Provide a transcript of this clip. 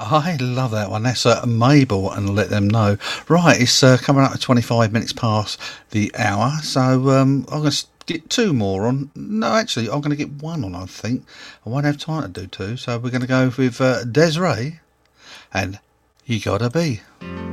I love that one. That's Mabel, and Let Them Know. Right, it's coming up to 25 minutes past the hour, so I'm going to get two more on. No, actually, I'm going to get one on, I think. I won't have time to do two, so we're going to go with Des'ree and You Gotta Be.